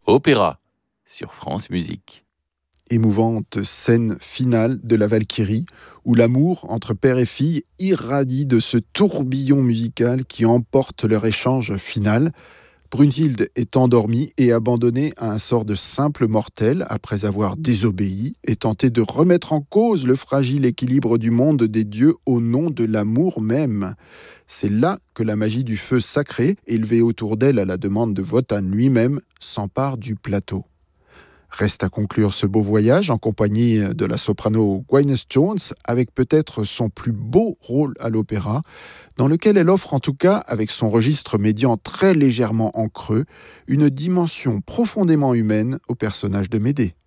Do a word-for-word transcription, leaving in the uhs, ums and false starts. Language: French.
Opéra sur France Musique. Émouvante scène finale de la Valkyrie, où l'amour entre père et fille irradie de ce tourbillon musical qui emporte leur échange final. Brunhilde est endormie et abandonnée à un sort de simple mortel après avoir désobéi et tenté de remettre en cause le fragile équilibre du monde des dieux au nom de l'amour même. C'est là que la magie du feu sacré, élevée autour d'elle à la demande de Wotan lui-même, s'empare du plateau. Reste à conclure ce beau voyage en compagnie de la soprano Gwyneth Jones, avec peut-être son plus beau rôle à l'opéra, dans lequel elle offre en tout cas, avec son registre médian très légèrement en creux, une dimension profondément humaine au personnage de Médée.